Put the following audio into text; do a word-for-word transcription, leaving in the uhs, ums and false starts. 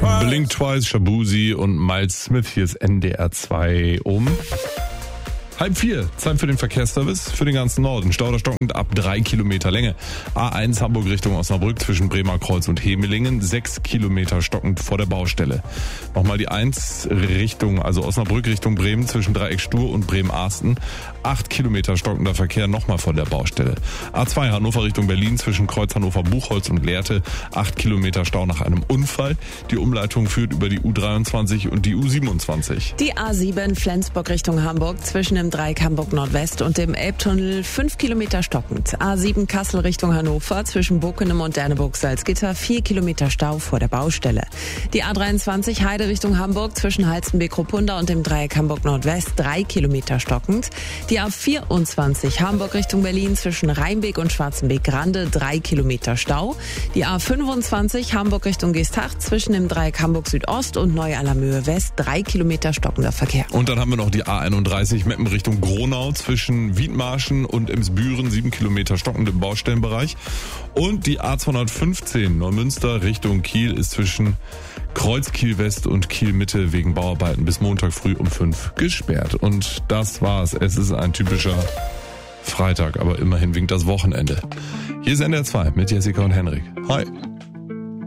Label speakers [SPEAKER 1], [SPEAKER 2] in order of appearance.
[SPEAKER 1] Blink Twice, Shabuzi und Miles Smith. Hier ist N D R zwei um halb vier. Zeit für den Verkehrsservice für den ganzen Norden. Stau stockend ab drei Kilometer Länge. A eins Hamburg Richtung Osnabrück zwischen Bremer Kreuz und Hemelingen. sechs Kilometer stockend vor der Baustelle. Nochmal die eins Richtung, also Osnabrück Richtung Bremen zwischen Dreieck Stur und Bremen-Arsten. acht Kilometer stockender Verkehr nochmal vor der Baustelle. A zwei Hannover Richtung Berlin zwischen Kreuz Hannover-Buchholz und Lehrte. acht Kilometer Stau nach einem Unfall. Die Umleitung führt über die U dreiundzwanzig und die U siebenundzwanzig.
[SPEAKER 2] Die A sieben Flensburg Richtung Hamburg zwischen dem Dreieck Hamburg Nordwest und dem Elbtunnel fünf Kilometer stockend. A sieben Kassel Richtung Hannover zwischen Bockenem und Derneburg-Salzgitter vier Kilometer Stau vor der Baustelle. Die A dreiundzwanzig Heide Richtung Hamburg zwischen Halstenbek-Ruppunda und dem Dreieck Hamburg Nordwest drei Kilometer stockend. Die A vierundzwanzig Hamburg Richtung Berlin zwischen Rheinbeek und Schwarzenbeek-Grande drei Kilometer Stau. Die A fünfundzwanzig Hamburg Richtung Geesthacht zwischen dem Dreieck Hamburg Südost und Neu-Allermöhe West drei Kilometer stockender Verkehr.
[SPEAKER 1] Und dann haben wir noch die A einunddreißig Meppen Richtung Gronau zwischen Wiedmarschen und Emsbüren sieben Kilometer stockend im Baustellenbereich. Und die A zweihundertfünfzehn Neumünster Richtung Kiel ist zwischen Kreuz Kiel West und Kiel Mitte wegen Bauarbeiten bis Montag früh um fünf gesperrt. Und das war's. Es ist ein typischer Freitag, aber immerhin winkt das Wochenende. Hier ist N D R zwei mit Jessica und Henrik. Hi.